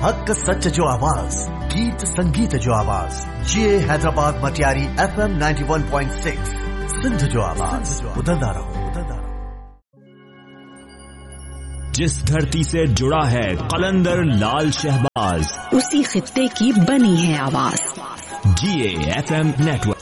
हक सच जो आवाज, गीत संगीत जो आवाज, ये हैदराबाद मटियारी FM 91.6 सिंध जो आवाज, उदंदा रहो। जिस धरती से जुड़ा है कलंदर लाल शहबाज, उसी खित्ते की बनी है आवाज। GAFM network.